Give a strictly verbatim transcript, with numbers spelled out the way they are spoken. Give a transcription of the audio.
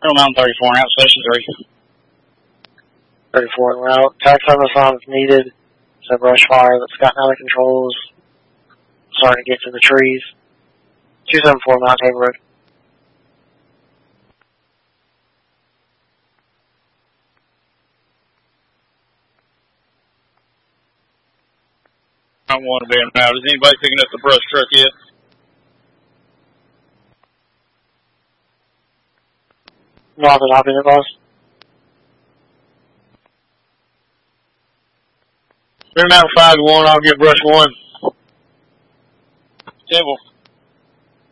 Mountain thirty-four out, station three. thirty-four en route. Tax on the sign is needed. It's a brush fire that's gotten out of control. Is starting to get to the trees. two seven four Mount Tabor Road. I don't want to be in now. Is anybody picking up the brush truck yet? Nothing happening, boss. Bring out five to one. I'll get brush one. Table.